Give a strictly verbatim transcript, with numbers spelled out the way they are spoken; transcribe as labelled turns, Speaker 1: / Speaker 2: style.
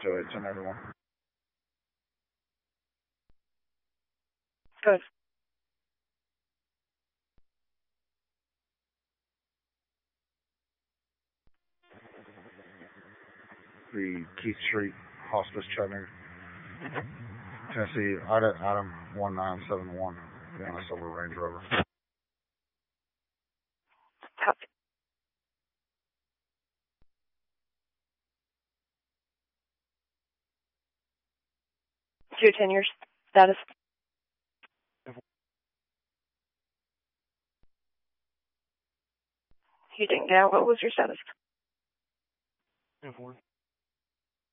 Speaker 1: to it, ten everyone.
Speaker 2: Good.
Speaker 1: The Keith Street Hospice, Chattanooga, Tennessee, item, item one nine seven one, down a silver Range Rover.
Speaker 2: Copy. two ten, your status. You didn't get out. What was your status?
Speaker 3: ten four.